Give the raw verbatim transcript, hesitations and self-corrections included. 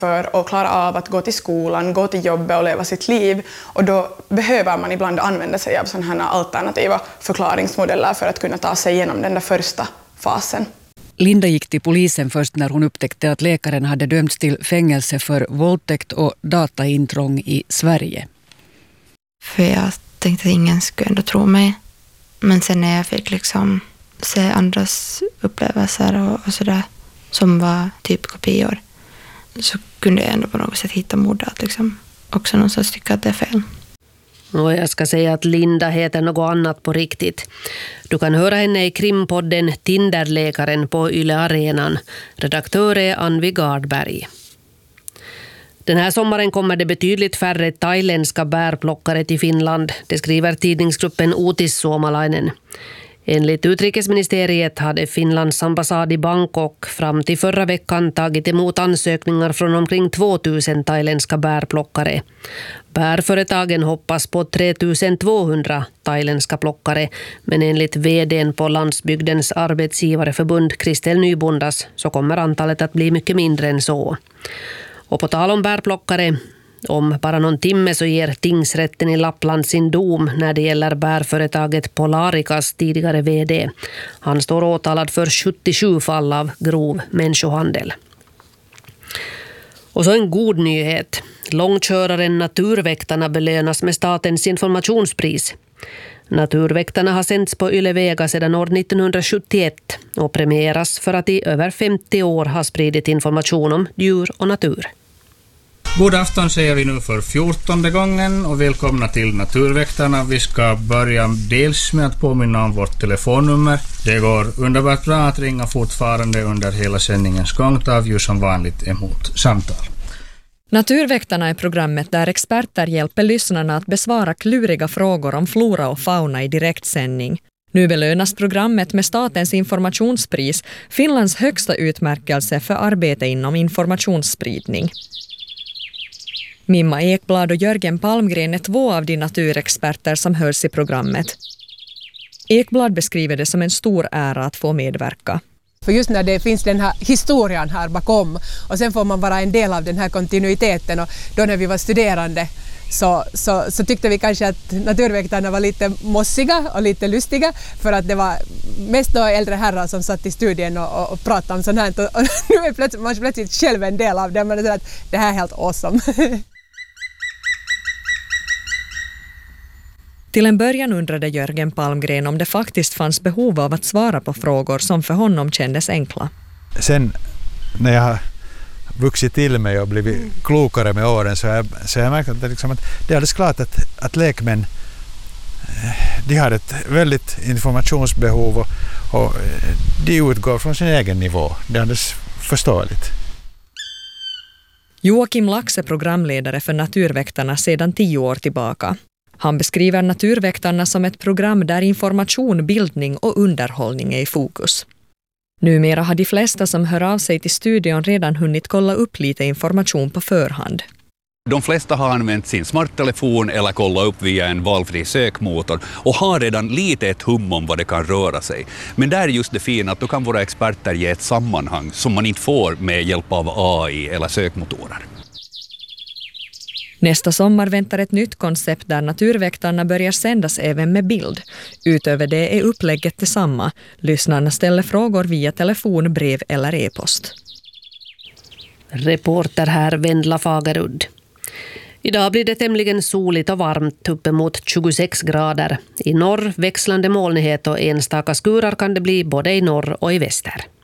för att klara av att gå till skolan, gå till jobbet och leva sitt liv. Och då behöver man ibland använda sig av sådana här alternativa förklaringsmodeller för att kunna ta sig igenom den där första fasen. Linda gick till polisen först när hon upptäckte att läkaren hade dömts till fängelse för våldtäkt och dataintrång i Sverige. För jag tänkte att ingen skulle ändå tro mig. Men sen när jag fick liksom se andras upplevelser och, och sådär som var typ kopior, så kunde jag ändå på något sätt hitta mod att liksom också någonstans tycka att det är fel. Och jag ska säga att Linda heter något annat på riktigt. Du kan höra henne i krimpodden Tinderläkaren på Yle Arenan. Redaktör är Anvi Gardberg. Den här sommaren kommer det betydligt färre thailändska bärplockare till Finland. Det skriver tidningsgruppen Utis Suomalainen. Enligt utrikesministeriet hade Finlands ambassad i Bangkok fram till förra veckan tagit emot ansökningar från omkring tvåtusen thailändska bärplockare. Bärföretagen hoppas på tretusentvåhundra thailändska plockare, men enligt vdn på landsbygdens arbetsgivareförbund Kristel Nybondas så kommer antalet att bli mycket mindre än så. Och på tal om bärplockare, om bara någon timme så ger tingsrätten i Lappland sin dom när det gäller bärföretaget Polarikas tidigare vd. Han står åtalad för sjuttiosju fall av grov människohandel. Och så en god nyhet. Långköraren Naturväktarna belönas med statens informationspris. Naturväktarna har sänts på Yle Vega sedan år nittonhundrasjuttioett och premieras för att i över femtio år ha spridit information om djur och natur. God afton säger vi nu för fjortonde gången och välkomna till Naturväktarna. Vi ska börja dels med att påminna om vårt telefonnummer. Det går underbart bra att ringa fortfarande under hela sändningens gång. Tar vi som vanligt emot samtal. Naturväktarna är programmet där experter hjälper lyssnarna att besvara kluriga frågor om flora och fauna i direktsändning. Nu belönas programmet med statens informationspris, Finlands högsta utmärkelse för arbete inom informationsspridning. Mimma Ekblad och Jörgen Palmgren är två av de naturexperter som hölls i programmet. Ekblad beskriver det som en stor ära att få medverka. För just när det finns den här historien här bakom och sen får man vara en del av den här kontinuiteten, och då när vi var studerande så, så, så tyckte vi kanske att naturväktarna var lite mossiga och lite lustiga, för att det var mest då äldre herrar som satt i studien och, och, och pratade om sånt här, och, och nu är plötsligt, man är plötsligt själv en del av det, men det är att det här är helt awesome. Till en början undrade Jörgen Palmgren om det faktiskt fanns behov av att svara på frågor som för honom kändes enkla. Sen när jag har vuxit till mig och blivit klokare med åren så har jag, så jag märkt att det, liksom, att det är alldeles klart att, att lekmän de har ett väldigt informationsbehov och, och de utgår från sin egen nivå. Det är alldeles förståeligt. Joakim Lax är programledare för Naturväktarna sedan tio år tillbaka. Han beskriver Naturväktarna som ett program där information, bildning och underhållning är i fokus. Numera har de flesta som hör av sig till studion redan hunnit kolla upp lite information på förhand. De flesta har använt sin smarttelefon eller kollat upp via en valfri sökmotor och har redan lite ett hum om vad det kan röra sig. Men där är just det fina att då kan våra experter ge ett sammanhang som man inte får med hjälp av A I eller sökmotorer. Nästa sommar väntar ett nytt koncept där Naturväktarna börjar sändas även med bild. Utöver det är upplägget detsamma. Lyssnarna ställer frågor via telefon, brev eller e-post. Reporter här Vendla Fagerudd. Idag blir det tämligen soligt och varmt, uppemot tjugosex grader. I norr växlande molnighet och enstaka skurar kan det bli både i norr och i väster.